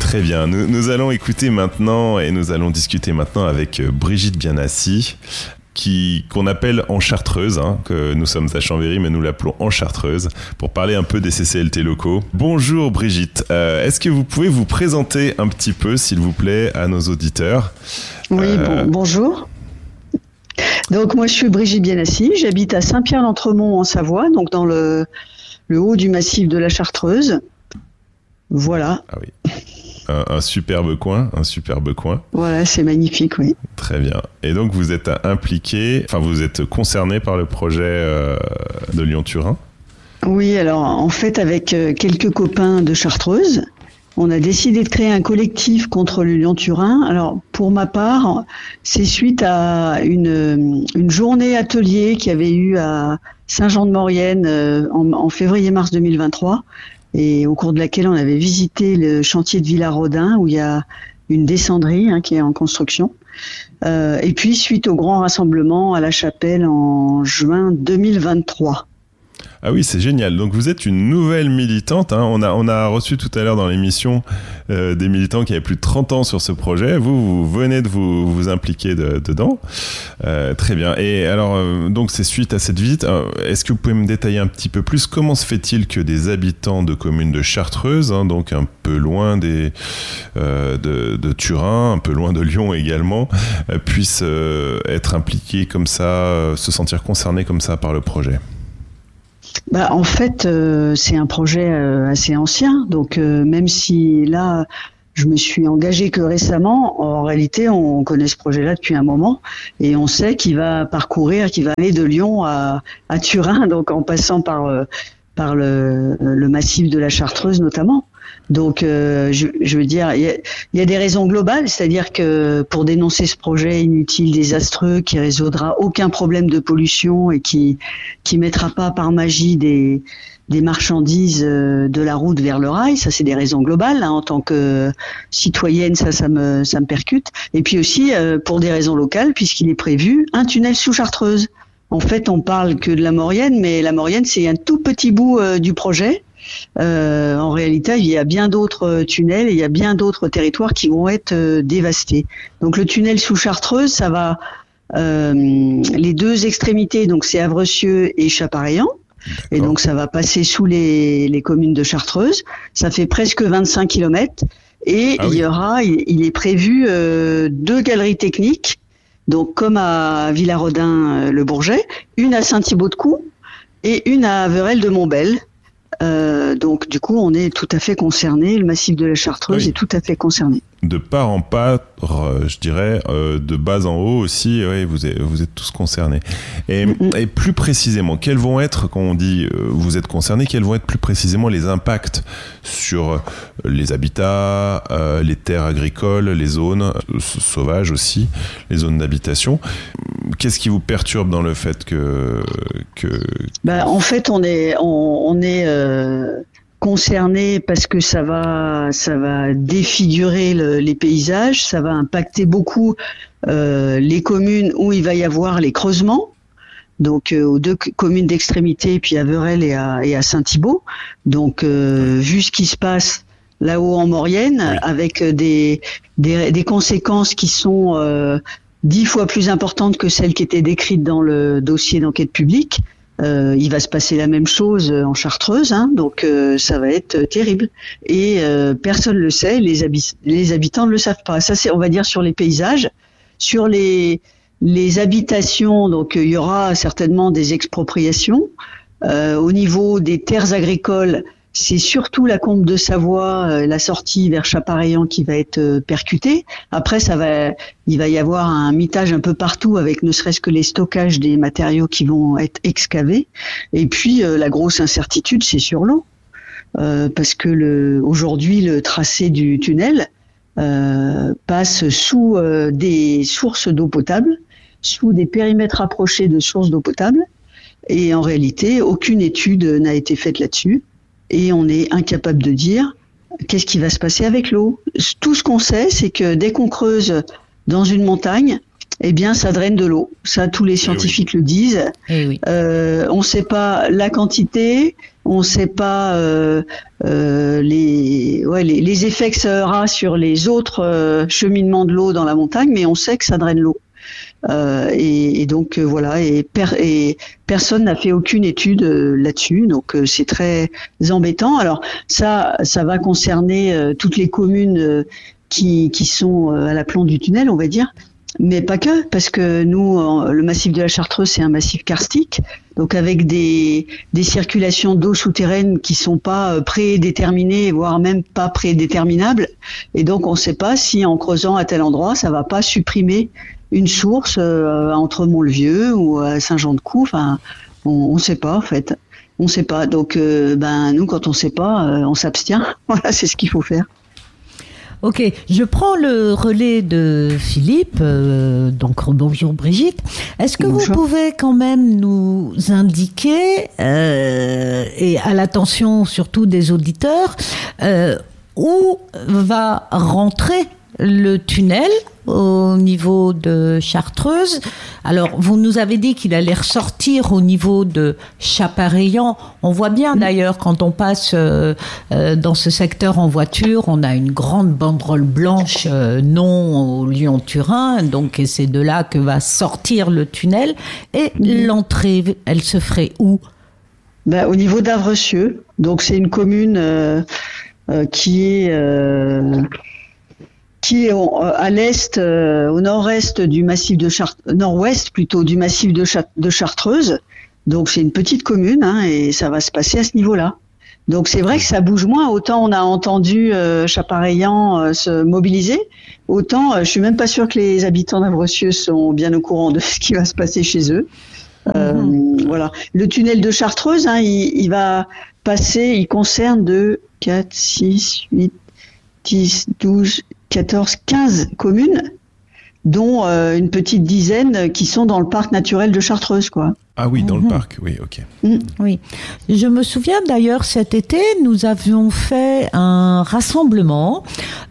Très bien, nous allons écouter maintenant et nous allons discuter maintenant avec Brigitte Bianassi, qu'on appelle en Chartreuse, que nous sommes à Chambéry, mais nous l'appelons en Chartreuse, pour parler un peu des CCLT locaux. Bonjour Brigitte, est-ce que vous pouvez vous présenter un petit peu, s'il vous plaît, à nos auditeurs ? Oui, bonjour. Donc moi je suis Brigitte Bianassi, j'habite à Saint-Pierre-l'Entremont en Savoie, donc dans le haut du massif de la Chartreuse. Voilà. Ah oui. Un superbe coin. Voilà, c'est magnifique, oui. Très bien. Et donc vous êtes impliqué, vous êtes concerné par le projet de Lyon-Turin ? Oui, alors en fait avec quelques copains de Chartreuse, on a décidé de créer un collectif contre le Lyon-Turin. Alors pour ma part, c'est suite à une journée atelier qu'il y avait eu à Saint-Jean-de-Maurienne en février-mars 2023. Et au cours de laquelle on avait visité le chantier de Villarodin où il y a une descendrie qui est en construction. Et puis suite au grand rassemblement à la Chapelle en juin 2023. Ah oui, c'est génial. Donc vous êtes une nouvelle militante. On a reçu tout à l'heure dans l'émission des militants qui avaient plus de 30 ans sur ce projet. Vous venez de vous impliquer dedans. Très bien. Et alors, donc c'est suite à cette visite. Est-ce que vous pouvez me détailler un petit peu plus comment se fait-il que des habitants de communes de Chartreuse, donc un peu loin de Turin, un peu loin de Lyon également, puissent être impliqués comme ça, se sentir concernés comme ça par le projet ? En fait, c'est un projet assez ancien, donc même si là, je me suis engagée que récemment, en réalité, on connaît ce projet-là depuis un moment et on sait qu'il va aller de Lyon à Turin, donc en passant par le massif de la Chartreuse notamment. Donc, je veux dire, il y a des raisons globales, c'est-à-dire que pour dénoncer ce projet inutile, désastreux, qui résoudra aucun problème de pollution et qui mettra pas par magie des marchandises de la route vers le rail, ça c'est des raisons globales. En tant que citoyenne, ça me percute. Et puis aussi pour des raisons locales, puisqu'il est prévu un tunnel sous Chartreuse. En fait, on parle que de la Maurienne, mais la Maurienne c'est un tout petit bout du projet. En réalité, il y a bien d'autres tunnels et il y a bien d'autres territoires qui vont être dévastés. Donc le tunnel sous Chartreuse, ça va les deux extrémités, donc c'est Avrecieux et Chapareillan. D'accord. Et donc ça va passer sous les communes de Chartreuse. Ça fait presque 25 km et il est prévu 2 galeries techniques. Donc comme à Villarodin le Bourget, une à Saint-Thibaud-de-Coux et une à Averel-de-Montbel. Donc du coup on est tout à fait concerné, le massif de la Chartreuse est tout à fait concerné. De part en part, je dirais, de bas en haut aussi, vous êtes tous concernés. Et plus précisément, quels vont être, quand on dit vous êtes concernés, quels vont être plus précisément les impacts sur les habitats, les terres agricoles, les zones sauvages aussi, les zones d'habitation ? Qu'est-ce qui vous perturbe dans le fait que... En fait, on est concerné parce que ça va défigurer les paysages, ça va impacter beaucoup les communes où il va y avoir les creusements, donc aux 2 communes d'extrémité, puis à Averel et à Saint-Thibaud. Donc vu ce qui se passe là-haut en Maurienne, avec des conséquences qui sont 10 fois plus importantes que celles qui étaient décrites dans le dossier d'enquête publique. Il va se passer la même chose en Chartreuse, donc ça va être terrible. Et personne ne le sait, les habitants ne le savent pas. Ça, c'est, on va dire, sur les paysages. Sur les habitations, donc il y aura certainement des expropriations. Au niveau des terres agricoles, c'est surtout la Combe de Savoie, la sortie vers Chapareillan qui va être percutée. Après, il va y avoir un mitage un peu partout avec ne serait-ce que les stockages des matériaux qui vont être excavés. Et puis, la grosse incertitude, c'est sur l'eau. Parce que aujourd'hui, le tracé du tunnel passe sous des sources d'eau potable, sous des périmètres rapprochés de sources d'eau potable. Et en réalité, aucune étude n'a été faite là-dessus. Et on est incapable de dire qu'est-ce qui va se passer avec l'eau. Tout ce qu'on sait, c'est que dès qu'on creuse dans une montagne, eh bien, ça draine de l'eau. Ça, tous les scientifiques le disent. On ne sait pas la quantité, on ne sait pas les effets que ça aura sur les autres cheminements de l'eau dans la montagne, mais on sait que ça draine l'eau. Et donc voilà, et personne n'a fait aucune étude là-dessus, donc c'est très embêtant. Alors ça va concerner toutes les communes qui sont à l'aplomb du tunnel, on va dire, mais pas que, parce que nous, le massif de la Chartreuse, c'est un massif karstique, donc avec des circulations d'eau souterraine qui sont pas prédéterminées, voire même pas prédéterminables, et donc on ne sait pas si en creusant à tel endroit, ça va pas supprimer une source entre Mont-le-Vieux ou à Saint-Jean-de-Cou. Enfin, on sait pas en fait. On sait pas. Donc, nous, quand on sait pas, on s'abstient. Voilà, c'est ce qu'il faut faire. Ok, je prends le relais de Philippe. Donc, bonjour Brigitte. Est-ce que vous pouvez quand même nous indiquer, et à l'attention surtout des auditeurs, où va rentrer le tunnel au niveau de Chartreuse? Alors, vous nous avez dit qu'il allait ressortir au niveau de Chapareillan. On voit bien d'ailleurs quand on passe dans ce secteur en voiture, on a une grande banderole blanche non au Lyon-Turin, donc et c'est de là que va sortir le tunnel. Et l'entrée, elle se ferait où? Au niveau d'Avrecieux. Donc c'est une commune qui est à l'est, au nord-est du massif de nord-ouest plutôt du massif de Chartreuse. Donc c'est une petite commune, et ça va se passer à ce niveau-là. Donc c'est vrai que ça bouge moins. Autant on a entendu Chapareillan se mobiliser, autant je suis même pas sûre que les habitants d'Avrecieux sont bien au courant de ce qui va se passer chez eux. Voilà. Le tunnel de Chartreuse, il va passer, il concerne 2, 4, 6, 8, 10, 12, 14, 15 communes, dont une petite dizaine qui sont dans le parc naturel de Chartreuse, quoi. Ah oui, dans le parc, oui, ok. Oui. Je me souviens d'ailleurs, cet été, nous avions fait un rassemblement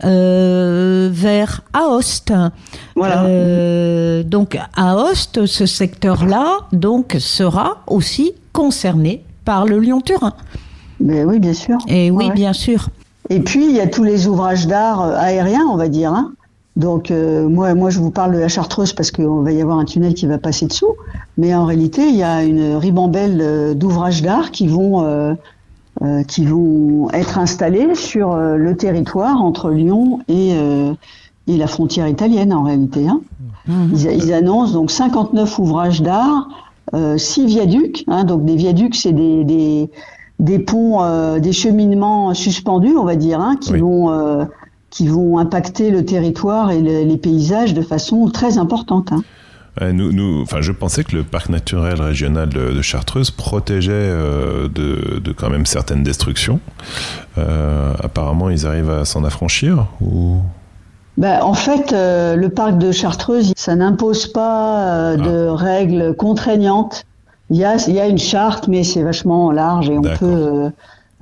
vers Aoste. Voilà. Donc, Aoste, ce secteur-là, donc, sera aussi concerné par le Lyon-Turin. Mais oui, bien sûr. Et oui, bien sûr. Et puis, il y a tous les ouvrages d'art aériens, on va dire. Donc, moi, je vous parle de la Chartreuse parce qu'il va y avoir un tunnel qui va passer dessous. Mais en réalité, il y a une ribambelle d'ouvrages d'art qui vont être installés sur le territoire entre Lyon et la frontière italienne, en réalité. Ils annoncent donc 59 ouvrages d'art, 6 viaducs. Donc, des viaducs, c'est des ponts, des cheminements suspendus, on va dire, qui vont impacter le territoire et les paysages de façon très importante. Je pensais que le parc naturel régional de Chartreuse protégeait de quand même certaines destructions. Apparemment, ils arrivent à s'en affranchir ou... En fait, le parc de Chartreuse, ça n'impose pas de règles contraignantes. Il y a une charte, mais c'est vachement large et on peut,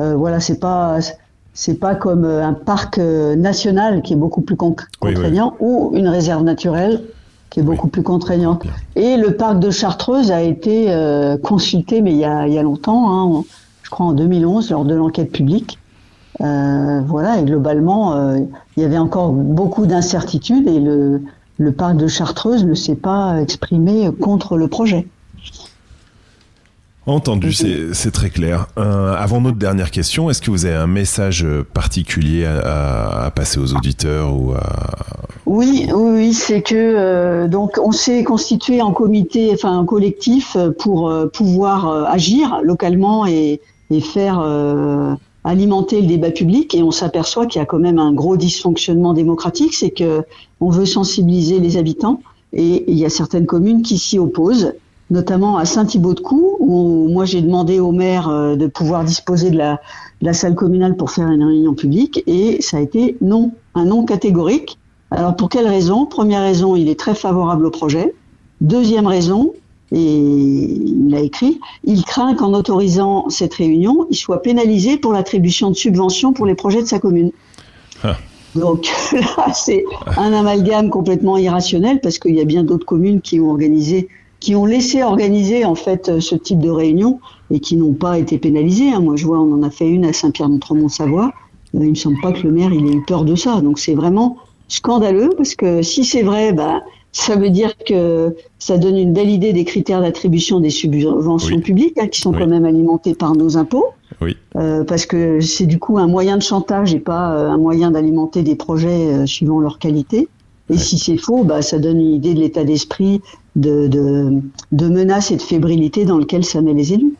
c'est pas comme un parc national qui est beaucoup plus contraignant ou une réserve naturelle qui est beaucoup plus contraignante. Et le parc de Chartreuse a été consulté, mais il y a longtemps, je crois en 2011, lors de l'enquête publique. Et globalement, il y avait encore beaucoup d'incertitudes et le parc de Chartreuse ne s'est pas exprimé contre le projet. Entendu, c'est très clair. Avant notre dernière question, est-ce que vous avez un message particulier à passer aux auditeurs ou à... Oui, c'est que donc on s'est constitué en collectif pour pouvoir agir localement et faire alimenter le débat public. Et on s'aperçoit qu'il y a quand même un gros dysfonctionnement démocratique, c'est que on veut sensibiliser les habitants et il y a certaines communes qui s'y opposent, notamment à Saint-Thibaud-de-Caux, où moi j'ai demandé au maire de pouvoir disposer de la salle communale pour faire une réunion publique, et ça a été non, un non catégorique. Alors pour quelle raison? Première raison, il est très favorable au projet. Deuxième raison, et il a écrit, il craint qu'en autorisant cette réunion, il soit pénalisé pour l'attribution de subventions pour les projets de sa commune. Donc là, c'est un amalgame complètement irrationnel, parce qu'il y a bien d'autres communes qui ont laissé organiser en fait ce type de réunion et qui n'ont pas été pénalisées. Moi, je vois, on en a fait une à Saint-Pierre-d'Entremont-Savoie Il me semble pas que le maire il ait eu peur de ça. Donc c'est vraiment scandaleux parce que si c'est vrai, ça veut dire que ça donne une belle idée des critères d'attribution des subventions publiques qui sont quand même alimentés par nos impôts. Oui. Parce que c'est du coup un moyen de chantage et pas un moyen d'alimenter des projets suivant leur qualité. Et si c'est faux, ça donne une idée de l'état d'esprit de menace et de fébrilité dans lequel ça met les élus.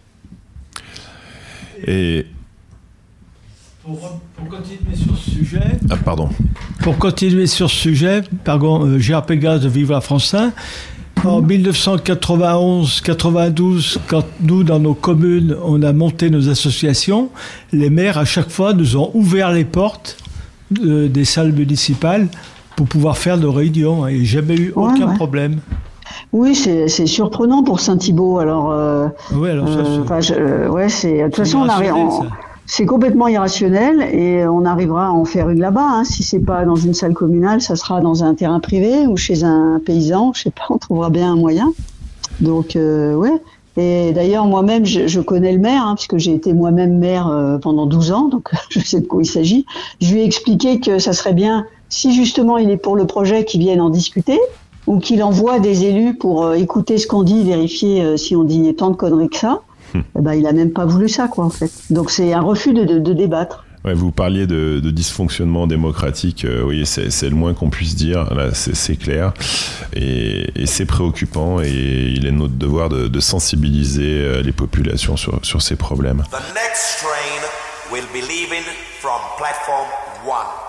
Et pour continuer sur ce sujet... Ah, pardon. Pour continuer sur ce sujet, Gérard Pégase de Vive la France 1, en 1991-92, quand nous, dans nos communes, on a monté nos associations, les maires, à chaque fois, nous ont ouvert les portes des salles municipales pour pouvoir faire nos réunions. Et jamais eu aucun problème. Oui, c'est surprenant pour Saint-Thibault. Alors, de toute façon, c'est complètement irrationnel et on arrivera à en faire une là-bas. Si c'est pas dans une salle communale, ça sera dans un terrain privé ou chez un paysan. Je sais pas, on trouvera bien un moyen. Donc, Et d'ailleurs, moi-même, je connais le maire, puisque j'ai été moi-même maire pendant 12 ans, donc je sais de quoi il s'agit. Je lui ai expliqué que ça serait bien, si justement il est pour le projet, qu'il vienne en discuter, ou qu'il envoie des élus pour écouter ce qu'on dit, vérifier si on dit tant de conneries que ça. Il a même pas voulu ça, quoi, en fait. Donc c'est un refus de débattre. Ouais, vous parliez de dysfonctionnement démocratique, oui, c'est le moins qu'on puisse dire, là c'est clair, et c'est préoccupant, et il est notre devoir de sensibiliser les populations sur ces problèmes. The next train will be leaving from platform 1.